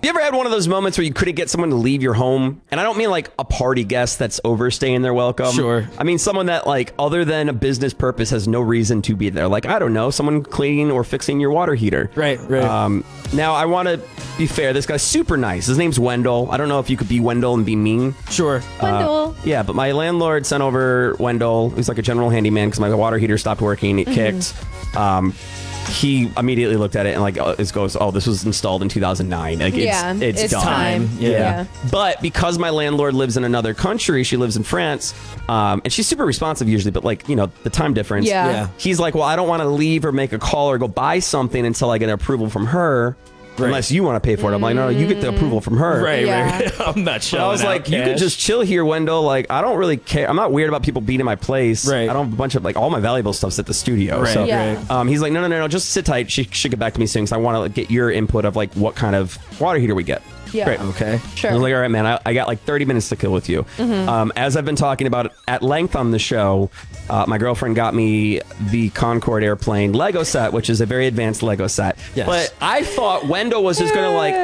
You ever had one of those moments where you couldn't get someone to leave your home? And I don't mean like a party guest that's overstaying their welcome. Sure. I mean someone that like other than a business purpose has no reason to be there. Like, I don't know, someone cleaning or fixing your water heater. Right. Now, I want to be fair. This guy's super nice. His name's Wendell. I don't know if you could be Wendell and be mean. Sure. Wendell. Yeah, but my landlord sent over Wendell, who's like a general handyman, because my water heater stopped working. It kicked. He immediately looked at it and like goes, "Oh, this was installed in 2009. Like, it's done." time. Yeah. But because my landlord lives in another country, she lives in France, and she's super responsive usually, but like, you know, the time difference. Yeah. He's like, well, I don't want to leave or make a call or go buy something until I get approval from her. Right. Unless you want to pay for it. I'm like, no, you get the approval from her. Right. Yeah. I'm not sure. But I was like, you could just chill here, Wendell. Like, I don't really care. I'm not weird about people being in my place. Right. I don't have a bunch of, like, all my valuable stuff's at the studio. Right, So Yeah. he's like, no, just sit tight. She should get back to me soon because I want to get your input of, like, what kind of water heater we get. Yeah. Great. Okay. Sure. I was like, all right, man, I got like 30 minutes to kill with you. As I've been talking about it at length on the show, my girlfriend got me the Concorde airplane Lego set, which is a very advanced Lego set. Yes. But I thought Wendell was just going to like